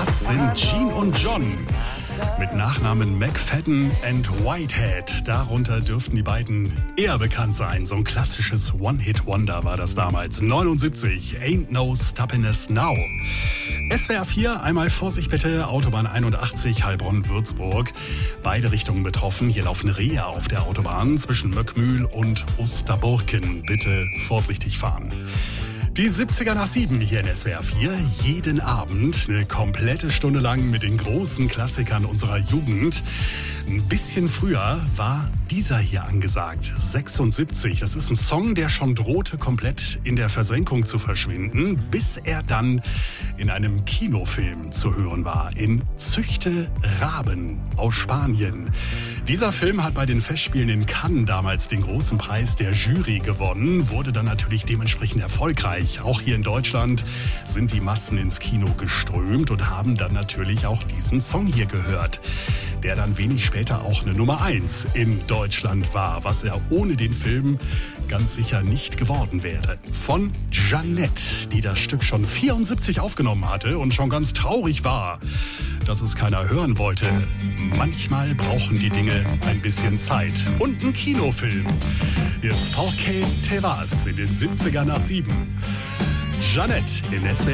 Das sind Gene und John mit Nachnamen McFadden and Whitehead. Darunter dürften die beiden eher bekannt sein. So ein klassisches One-Hit-Wonder war das damals. 79, Ain't No Stoppin'Us Now. SWR 4, einmal Vorsicht bitte, Autobahn 81, Heilbronn-Würzburg. Beide Richtungen betroffen. Hier laufen Rehe auf der Autobahn zwischen Möckmühl und Osterburken. Bitte vorsichtig fahren. Die 70er nach 7 hier in SWR 4. Jeden Abend eine komplette Stunde lang mit den großen Klassikern unserer Jugend. Ein bisschen früher war dieser hier angesagt. 76. Das ist ein Song, der schon drohte, komplett in der Versenkung zu verschwinden, bis er dann in einem Kinofilm zu hören war. In Züchte Raben aus Spanien. Dieser Film hat bei den Festspielen in Cannes damals den großen Preis der Jury gewonnen, wurde dann natürlich dementsprechend erfolgreich. Auch hier in Deutschland sind die Massen ins Kino geströmt und haben dann natürlich auch diesen Song hier gehört, der dann wenig später auch eine Nummer 1 in Deutschland war, was er ohne den Film ganz sicher nicht geworden wäre. Von Jeanette, die das Stück schon 74 aufgenommen hatte und schon ganz traurig war, dass es keiner hören wollte. Manchmal brauchen die Dinge ein bisschen Zeit. Und ein Kinofilm. Hier ist Porque te vas in den 70er nach 7. Jeanette in SWR.